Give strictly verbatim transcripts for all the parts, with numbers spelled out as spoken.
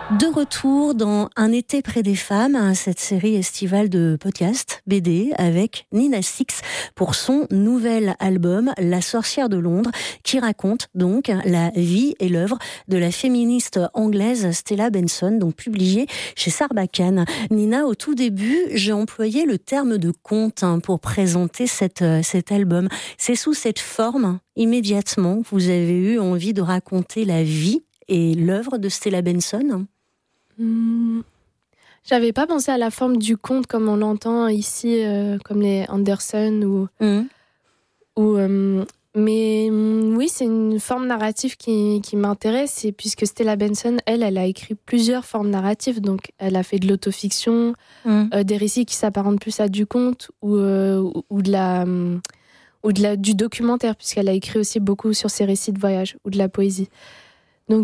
De retour dans Un été près des femmes, cette série estivale de podcasts B D avec Nina Six pour son nouvel album La sorcière de Londres, qui raconte donc la vie et l'œuvre de la féministe anglaise Stella Benson, donc publié chez Sarbacane. Nina, au tout début, j'ai employé le terme de conte pour présenter cette, cet album. C'est sous cette forme, immédiatement, que vous avez eu envie de raconter la vie et l'œuvre de Stella Benson ? Mmh. J'avais pas pensé à la forme du conte comme on l'entend ici, euh, comme les Anderson ou, mmh. ou euh, mais mmh, oui, c'est une forme narrative qui, qui m'intéresse, et puisque Stella Benson, elle, elle a écrit plusieurs formes narratives, donc elle a fait de l'autofiction, mmh. euh, des récits qui s'apparentent plus à du conte ou euh, ou, ou de la ou de la du documentaire, puisqu'elle a écrit aussi beaucoup sur ses récits de voyage ou de la poésie. Donc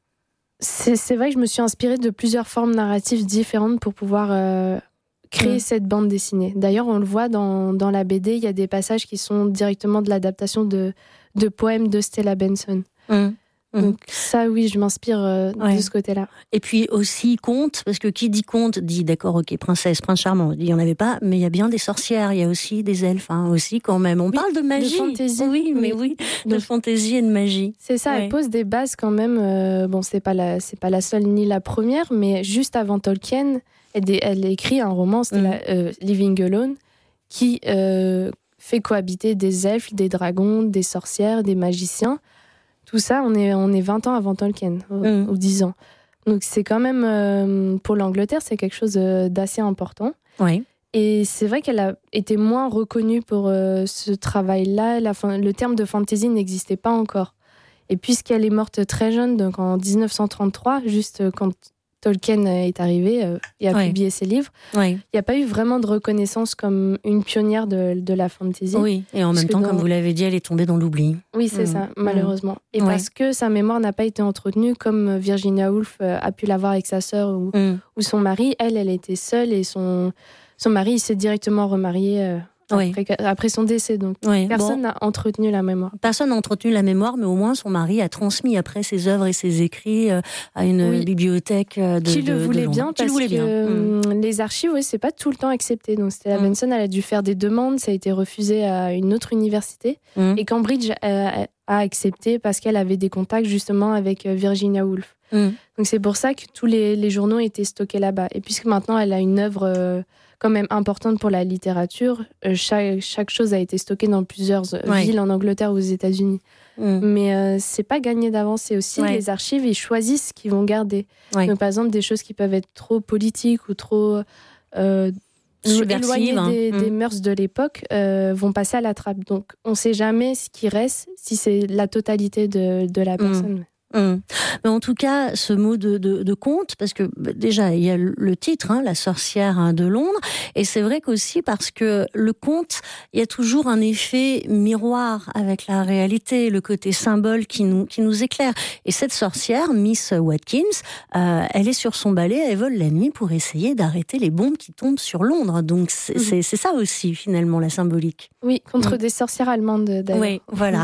C'est, c'est vrai que je me suis inspirée de plusieurs formes narratives différentes pour pouvoir euh, créer mmh. cette bande dessinée. D'ailleurs, on le voit dans, dans la B D, il y a des passages qui sont directement de l'adaptation de, de poèmes de Stella Benson. Mmh. Donc ça, oui, je m'inspire euh, ouais. de ce côté-là. Et puis aussi conte, parce que qui dit conte dit, d'accord, ok, princesse, prince charmant, il n'y en avait pas, mais il y a bien des sorcières, il y a aussi des elfes, hein, aussi quand même. On oui, parle de magie. De fantaisie. Oui, mais oui, de, de fantaisie et de magie. C'est ça, ouais. Elle pose des bases quand même. Euh, bon, c'est pas la, c'est pas la seule ni la première, mais juste avant Tolkien, elle, elle écrit un roman, c'était mmh. la, euh, Living Alone, qui euh, fait cohabiter des elfes, des dragons, des sorcières, des magiciens. Tout ça, on est, on est vingt ans avant Tolkien, mmh. ou dix ans. Donc c'est quand même, euh, pour l'Angleterre, c'est quelque chose d'assez important. Oui. Et c'est vrai qu'elle a été moins reconnue pour euh, ce travail-là. La, le terme de fantasy n'existait pas encore. Et puisqu'elle est morte très jeune, donc en dix-neuf cent trente-trois, juste quand Tolkien est arrivé euh, et a oui. publié ses livres, oui. il n'y a pas eu vraiment de reconnaissance comme une pionnière de, de la fantasy. Oui, et en même temps, dans... comme vous l'avez dit, elle est tombée dans l'oubli. Oui, c'est mmh. ça, malheureusement. Et oui. parce que sa mémoire n'a pas été entretenue, comme Virginia Woolf euh, a pu l'avoir avec sa sœur ou, mmh. ou son mari. Elle, elle était seule, et son, son mari, il s'est directement remarié euh, oui. après, après son décès. Donc oui. personne n'a bon. entretenu la mémoire. Personne n'a entretenu la mémoire, mais au moins son mari a transmis après ses œuvres et ses écrits euh, à une oui. bibliothèque de Qui de, le voulait de bien, Qui parce le voulait que bien. Mmh. les archives, oui, c'est pas tout le temps accepté. Donc Stella mmh. Benson, elle a dû faire des demandes, ça a été refusé à une autre université. Mmh. Et Cambridge a, a accepté parce qu'elle avait des contacts justement avec Virginia Woolf. Mmh. Donc c'est pour ça que tous les, les journaux étaient stockés là-bas. Et puisque maintenant elle a une œuvre euh, quand même importante pour la littérature, euh, chaque, chaque chose a été stockée dans plusieurs ouais. villes en Angleterre ou aux États-Unis. Mmh. Mais euh, c'est pas gagné d'avance, c'est aussi ouais. les archives, ils choisissent ce qu'ils vont garder. Ouais. Donc par exemple, des choses qui peuvent être trop politiques ou trop euh, éloignées hein. des, mmh. des mœurs de l'époque euh, vont passer à la trappe. Donc on sait jamais ce qui reste, si c'est la totalité de, de la personne. Mmh. Mmh. Mais en tout cas, ce mot de, de, de conte, parce que bah, déjà il y a le titre, hein, La sorcière hein, de Londres, et c'est vrai qu'aussi parce que le conte, il y a toujours un effet miroir avec la réalité, le côté symbole qui nous qui nous éclaire. Et cette sorcière, Miss Watkins, euh, elle est sur son balai, elle vole la nuit pour essayer d'arrêter les bombes qui tombent sur Londres. Donc c'est, mmh. c'est, c'est ça aussi finalement la symbolique. Oui, contre mmh. des sorcières allemandes d'ailleurs. Oui, voilà.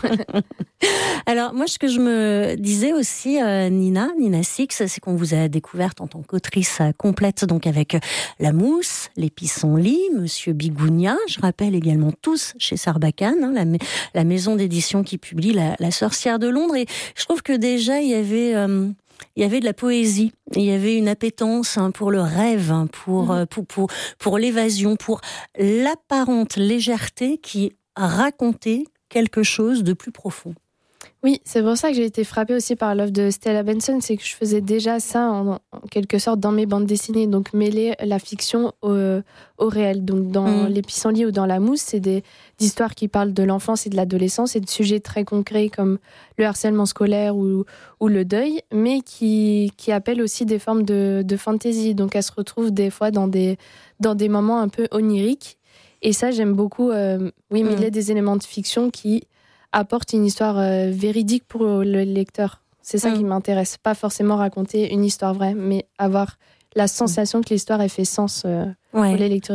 Alors moi, ce que je me disais aussi, euh, Nina, Nina Six, c'est qu'on vous a découverte en tant qu'autrice complète, donc avec La Mousse, Les Pissenlits, Monsieur Bigounia, je rappelle également tous chez Sarbacane, hein, la, la maison d'édition qui publie la, la sorcière de Londres. Et je trouve que déjà, il y avait... Euh, il y avait de la poésie, il y avait une appétence hein, pour le rêve, hein, pour, mmh. pour, pour, pour l'évasion, pour l'apparente légèreté qui racontait quelque chose de plus profond. Oui, c'est pour ça que j'ai été frappée aussi par l'œuvre de Stella Benson, c'est que je faisais déjà ça en, en quelque sorte dans mes bandes dessinées, donc mêler la fiction au, au réel. Donc dans mmh. Les Pissenlits ou dans La Mousse, c'est des, des histoires qui parlent de l'enfance et de l'adolescence et de sujets très concrets comme le harcèlement scolaire ou, ou le deuil, mais qui, qui appellent aussi des formes de, de fantaisie. Donc elles se retrouvent des fois dans des, dans des moments un peu oniriques. Et ça, j'aime beaucoup, euh, oui, mêler mmh. des éléments de fiction qui apporte une histoire euh, véridique pour le lecteur. C'est ça mmh. qui m'intéresse. Pas forcément raconter une histoire vraie, mais avoir la sensation mmh. que l'histoire ait fait sens euh, ouais. pour les lectrices.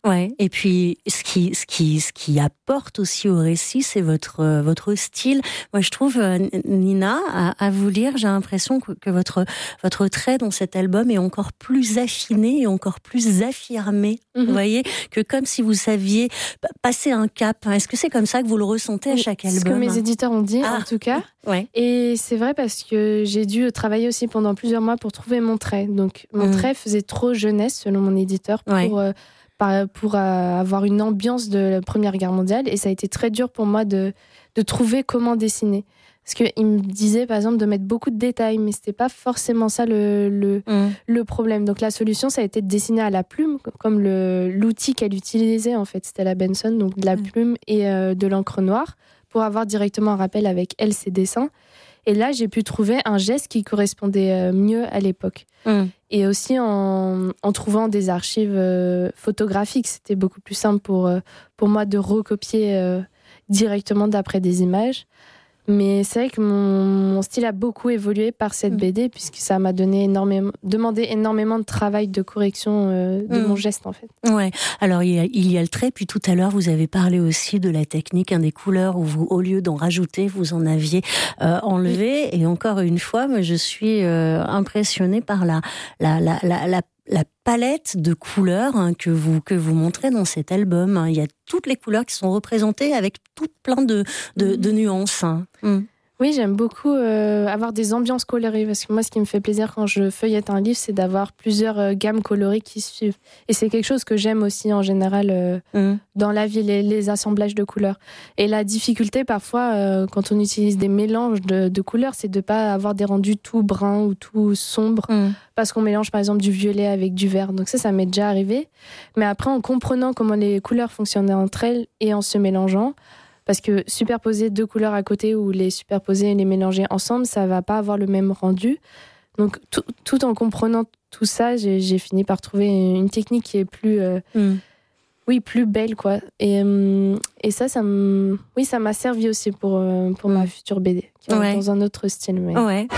Ouais. Et puis, ce qui, ce qui, ce qui apporte aussi au récit, c'est votre, euh, votre style. Moi, je trouve, euh, Nina, à, à vous lire, j'ai l'impression que, que votre, votre trait dans cet album est encore plus affiné et encore plus affirmé. Mm-hmm. Vous voyez, que comme si vous saviez passer un cap. Est-ce que c'est comme ça que vous le ressentez à chaque album? Ce que mes éditeurs ont dit, ah. en tout cas. Ouais. Et c'est vrai parce que j'ai dû travailler aussi pendant plusieurs mois pour trouver mon trait. Donc, mon mm. trait faisait trop jeunesse, selon mon éditeur, pour... Ouais. Euh, pour avoir une ambiance de la Première Guerre mondiale, et ça a été très dur pour moi de, de trouver comment dessiner. Parce qu'il me disait, par exemple, de mettre beaucoup de détails, mais c'était pas forcément ça le, le, mmh. le problème. Donc la solution, ça a été de dessiner à la plume, comme le, l'outil qu'elle utilisait, en fait. C'était la Benson, donc de la mmh. plume et euh, de l'encre noire, pour avoir directement un rappel avec elle, ses dessins. Et là, j'ai pu trouver un geste qui correspondait mieux à l'époque. Mmh. Et aussi en, en trouvant des archives euh, photographiques, c'était beaucoup plus simple pour, euh, pour moi de recopier euh, directement d'après des images. Mais c'est vrai que mon, mon style a beaucoup évolué par cette mmh. B D, puisque ça m'a donné énormément, demandé énormément de travail de correction euh, de mmh. mon geste, en fait. Ouais. Alors, il y, a, il y a le trait, puis tout à l'heure, vous avez parlé aussi de la technique, hein, des couleurs, où vous, au lieu d'en rajouter, vous en aviez euh, enlevé. Oui. Et encore une fois, moi, je suis euh, impressionnée par la, la, la, la, la la palette de couleurs hein, que vous que vous montrez dans cet album. Hein. Il y a toutes les couleurs qui sont représentées avec tout plein de de, de nuances. Hein. Mm. Oui, j'aime beaucoup euh, avoir des ambiances colorées, parce que moi, ce qui me fait plaisir quand je feuillette un livre, c'est d'avoir plusieurs euh, gammes colorées qui suivent. Et c'est quelque chose que j'aime aussi en général euh, mmh. dans la vie, les, les assemblages de couleurs. Et la difficulté, parfois, euh, quand on utilise des mélanges de, de couleurs, c'est de ne pas avoir des rendus tout bruns ou tout sombres, mmh. parce qu'on mélange, par exemple, du violet avec du vert. Donc ça, ça m'est déjà arrivé. Mais après, en comprenant comment les couleurs fonctionnaient entre elles et en se mélangeant, parce que superposer deux couleurs à côté ou les superposer et les mélanger ensemble, ça ne va pas avoir le même rendu. Donc, tout, tout en comprenant tout ça, j'ai, j'ai fini par trouver une technique qui est plus, euh, mm. oui, plus belle, quoi. Et, euh, et ça, ça, m... oui, ça m'a servi aussi pour, euh, pour mm. ma future B D, qui est ouais. dans un autre style. Mais... Ouais.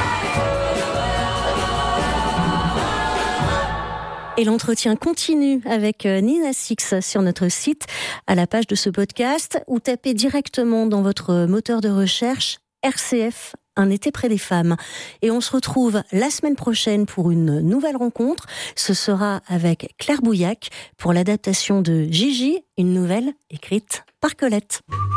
Et l'entretien continue avec Nina Six sur notre site, à la page de ce podcast, ou tapez directement dans votre moteur de recherche R C F, un été près des femmes. Et on se retrouve la semaine prochaine pour une nouvelle rencontre. Ce sera avec Claire Bouillac pour l'adaptation de Gigi, une nouvelle écrite par Colette.